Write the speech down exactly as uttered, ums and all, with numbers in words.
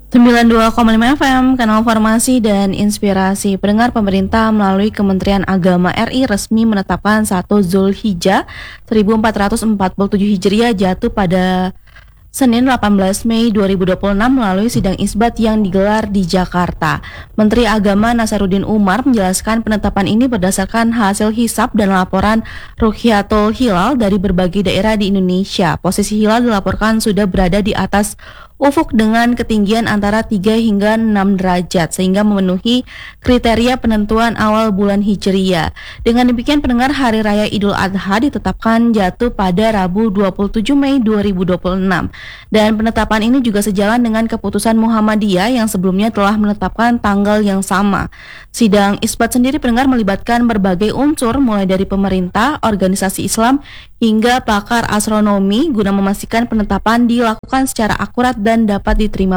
sembilan puluh dua koma lima F M, Kanal Formasi dan Inspirasi. Pendengar, pemerintah melalui Kementerian Agama R I resmi menetapkan satu Zulhijjah seribu empat ratus empat puluh tujuh Hijriah jatuh pada Senin delapan belas Mei dua ribu dua puluh enam melalui sidang isbat yang digelar di Jakarta. Menteri Agama Nasaruddin Umar menjelaskan penetapan ini berdasarkan hasil hisab dan laporan Ruqyatul Hilal dari berbagai daerah di Indonesia. Posisi hilal dilaporkan sudah berada di atas ufuk dengan ketinggian antara tiga hingga enam derajat sehingga memenuhi kriteria penentuan awal bulan Hijriyah. Dengan demikian, pendengar, Hari Raya Idul Adha ditetapkan jatuh pada Rabu dua puluh tujuh Mei dua ribu dua puluh enam. Dan penetapan ini juga sejalan dengan keputusan Muhammadiyah yang sebelumnya telah menetapkan tanggal yang sama. Sidang isbat sendiri, pendengar, melibatkan berbagai unsur mulai dari pemerintah, organisasi Islam, hingga pakar astronomi guna memastikan penetapan dilakukan secara akurat dan dapat diterima